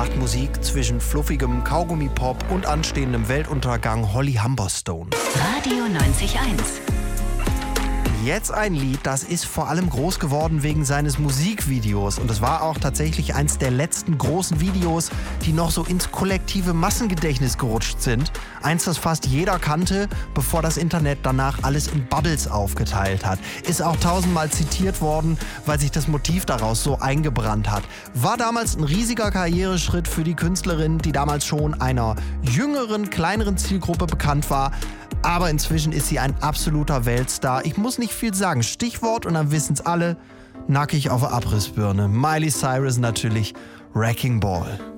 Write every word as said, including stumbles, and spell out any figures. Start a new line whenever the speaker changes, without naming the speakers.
macht Musik zwischen fluffigem Kaugummi-Pop und anstehendem Weltuntergang Holly Humberstone.
Radio neunzig Komma eins.
Jetzt ein Lied, das ist vor allem groß geworden wegen seines Musikvideos. Und es war auch tatsächlich eins der letzten großen Videos, die noch so ins kollektive Massengedächtnis gerutscht sind. Eins, das fast jeder kannte, bevor das Internet danach alles in Bubbles aufgeteilt hat. Ist auch tausendmal zitiert worden, weil sich das Motiv daraus so eingebrannt hat. War damals ein riesiger Karriereschritt für die Künstlerin, die damals schon einer jüngeren, kleineren Zielgruppe bekannt war. Aber inzwischen ist sie ein absoluter Weltstar. Ich muss nicht viel sagen. Stichwort, und dann wissen es alle, nackig auf der Abrissbirne. Miley Cyrus natürlich, Wrecking Ball.